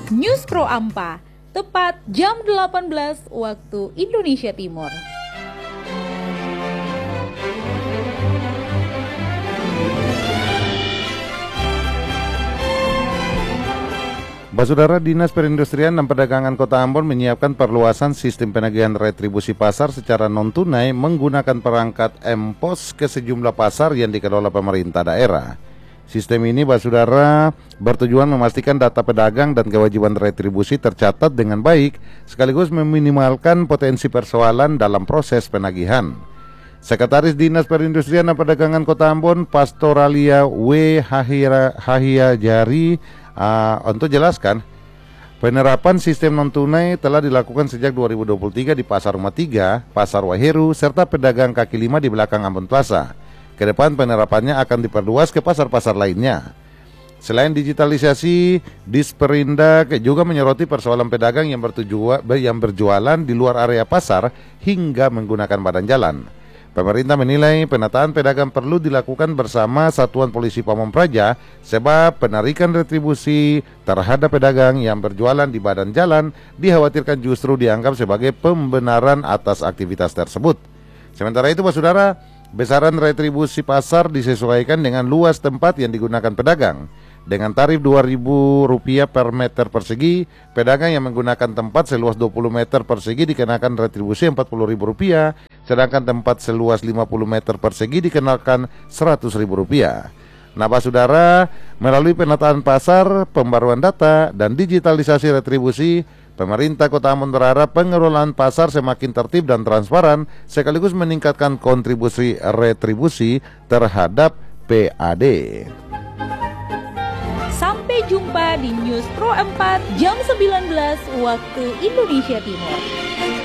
News Pro Ampa, tepat jam 18 waktu Indonesia Timur. Saudara, Dinas Perindustrian dan Perdagangan Kota Ambon menyiapkan perluasan sistem penagihan retribusi pasar secara non-tunai menggunakan perangkat M-Pos ke sejumlah pasar yang dikelola pemerintah daerah. Sistem ini, saudara, bertujuan memastikan data pedagang dan kewajiban retribusi tercatat dengan baik, sekaligus meminimalkan potensi persoalan dalam proses penagihan. Sekretaris Dinas Perindustrian dan Perdagangan Kota Ambon, Pastoralia W. Hahia Jari, untuk jelaskan, penerapan sistem non-tunai telah dilakukan sejak 2023 di Pasar Rumah 3, Pasar Waheru, serta pedagang kaki lima di belakang Ambon Plaza. Kedepan penerapannya akan diperluas ke pasar-pasar lainnya. Selain digitalisasi, Disperindak juga menyoroti persoalan pedagang yang berjualan di luar area pasar hingga menggunakan badan jalan. Pemerintah menilai penataan pedagang perlu dilakukan bersama Satuan Polisi Pamong Praja, sebab penarikan retribusi terhadap pedagang yang berjualan di badan jalan dikhawatirkan justru dianggap sebagai pembenaran atas aktivitas tersebut. Sementara itu, saudara, besaran retribusi pasar disesuaikan dengan luas tempat yang digunakan pedagang. Dengan tarif Rp2.000 per meter persegi, pedagang yang menggunakan tempat seluas 20 meter persegi dikenakan retribusi Rp40.000, sedangkan tempat seluas 50 meter persegi dikenakan Rp100.000. Nah, saudara, melalui penataan pasar, pembaruan data, dan digitalisasi retribusi, pemerintah Kota Ambon berharap pengelolaan pasar semakin tertib dan transparan, sekaligus meningkatkan kontribusi retribusi terhadap PAD. Sampai jumpa di News Pro 4 jam 19 waktu Indonesia Timur.